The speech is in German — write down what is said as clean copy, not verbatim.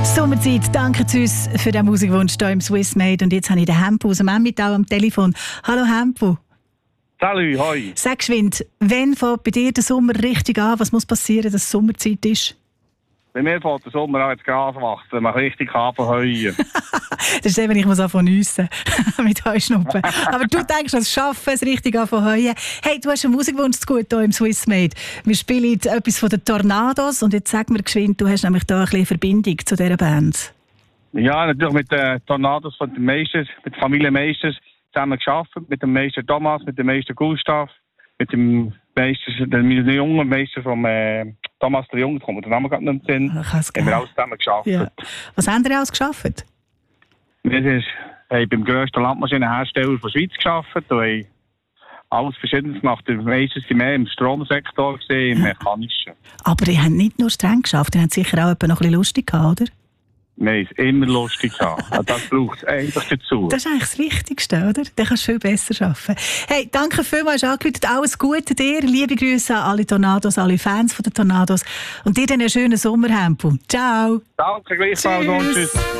Sommerzeit, danke uns für den Musikwunsch hier im Swissmade. Und jetzt habe ich den Hempo aus dem Emmental am Telefon. Hallo Hempo. Salut, hoi. Sag geschwind, wann fängt bei dir der Sommer richtig an? Was muss passieren, dass es Sommerzeit ist? Bei mir fängt der Sommer an, das Gras wächst, wenn man richtig heuen. Das ist eben, ich muss anfangen zu nüssen mit Heuschnuppen. Aber du denkst, das Schaffen, es richtig anfangen heuen. Hey, du hast einen Musikwunsch zu gut hier im Swissmade. Wir spielen etwas von den Tornados und jetzt sag mir geschwind, du hast nämlich da ein bisschen Verbindung zu dieser Band. Ja, natürlich mit den Tornados von den Meisters, mit der Familie Meisters zusammen gearbeitet, mit dem Meister Thomas, mit dem Meister Gustav, mit dem Meister, dem jungen Meister vom Thomas der Junge, da kommt der Name gerade nicht in den Sinn. Haben wir alles zusammen gearbeitet. Ja. Was haben ihr alles gearbeitet? Wir haben beim grössten Landmaschinenhersteller der Schweiz gearbeitet und haben alles Verschiedenes gemacht. Die meisten waren mehr im Stromsektor, im Mechanischen. Aber ihr habt nicht nur streng geschafft, ihr habt sicher auch noch ein bisschen lustig gehabt, oder? Wir haben es immer lustig gehabt. Das braucht es eigentlich dazu. Das ist eigentlich das Wichtigste, oder? Dann kannst du viel besser arbeiten. Hey, danke vielmals, hast angerufen. Alles Gute dir. Liebe Grüße an alle Tornados, alle Fans von den Tornados. Und dir einen schönen Sommer, Hempo. Ciao. Danke, gleichfalls und tschüss.